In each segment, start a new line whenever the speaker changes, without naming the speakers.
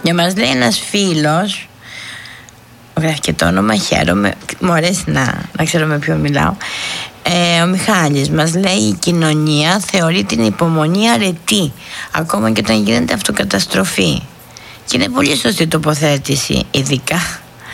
Και μας λέει ένας φίλος, γράφει και το όνομα, χαίρομαι, μου αρέσει να ξέρω με ποιον μιλάω. Ο Μιχάλης μας λέει: η κοινωνία θεωρεί την υπομονή αρετή, ακόμα και όταν γίνεται αυτοκαταστροφή. Και είναι πολύ σωστή τοποθέτηση, ειδικά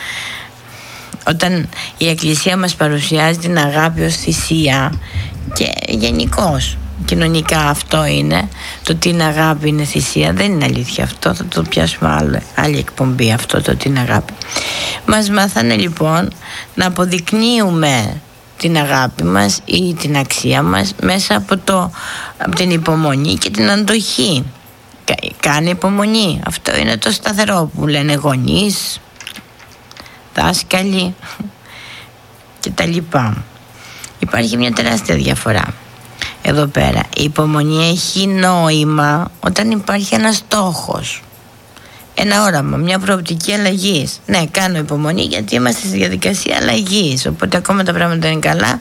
όταν η Εκκλησία μας παρουσιάζει την αγάπη ως θυσία. Και γενικώς κοινωνικά αυτό είναι. Το τι είναι αγάπη είναι θυσία. Δεν είναι αλήθεια αυτό. Θα το πιάσουμε άλλη εκπομπή αυτό, το τι είναι αγάπη. Μας μάθανε λοιπόν να αποδεικνύουμε την αγάπη μας ή την αξία μας μέσα από την υπομονή και την αντοχή. Κάνε υπομονή. Αυτό είναι το σταθερό που λένε γονείς, δάσκαλοι και τα λοιπά. Υπάρχει μια τεράστια διαφορά εδώ πέρα. Η υπομονή έχει νόημα όταν υπάρχει ένας στόχος, ένα όραμα, μια προοπτική αλλαγής. Ναι, κάνω υπομονή γιατί είμαστε στη διαδικασία αλλαγής, οπότε ακόμα τα πράγματα είναι καλά.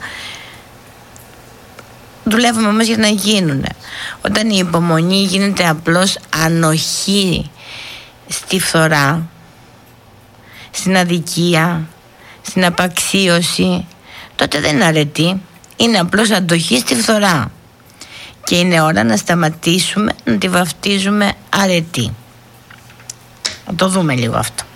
Δουλεύουμε όμως για να γίνουν. Όταν η υπομονή γίνεται απλώς ανοχή στη φθορά, στην αδικία, στην απαξίωση, τότε δεν είναι αρετή. Είναι απλώς αντοχή στη φθορά. Και είναι ώρα να σταματήσουμε να τη βαφτίζουμε αρετή. Να το δούμε λίγο αυτό.